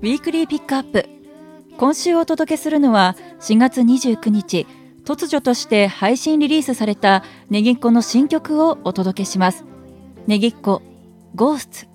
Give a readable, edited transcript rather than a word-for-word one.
ウィークリーピックアップ。今週お届けするのは4月29日、突如として配信リリースされたねぎっこの新曲をお届けします。ねぎっこ、ゴースト。